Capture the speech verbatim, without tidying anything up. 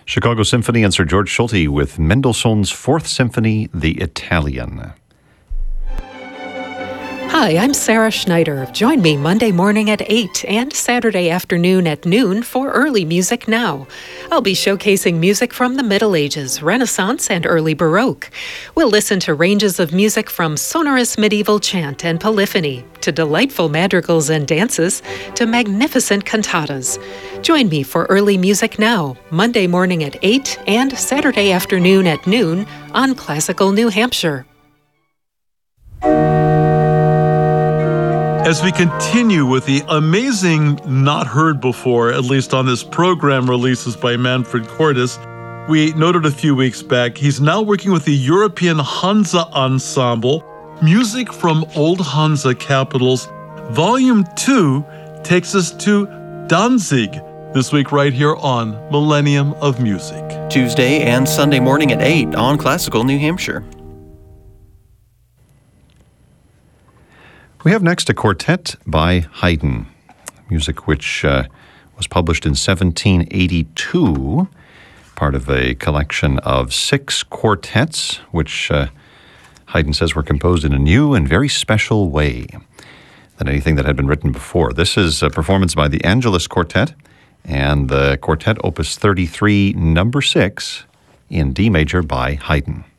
Chicago Symphony and Sir George Solti with Mendelssohn's Fourth Symphony, The Italian. Hi, I'm Sarah Schneider. Join me Monday morning at eight and Saturday afternoon at noon for Early Music Now. I'll be showcasing music from the Middle Ages, Renaissance, and early Baroque. We'll listen to ranges of music from sonorous medieval chant and polyphony, to delightful madrigals and dances, to magnificent cantatas. Join me for Early Music Now, Monday morning at eight and Saturday afternoon at noon on Classical New Hampshire. As we continue with the amazing not heard before, at least on this program, releases by Manfred Cordes, we noted a few weeks back, he's now working with the European Hansa Ensemble, Music from Old Hansa Capitals. Volume two takes us to Danzig this week right here on Millennium of Music. Tuesday and Sunday morning at eight on Classical New Hampshire. We have next a quartet by Haydn, music which uh, was published in seventeen eighty-two, part of a collection of six quartets, which uh, Haydn says were composed in a new and very special way than anything that had been written before. This is a performance by the Angelus Quartet, and the quartet opus thirty-three, number six, in D major by Haydn.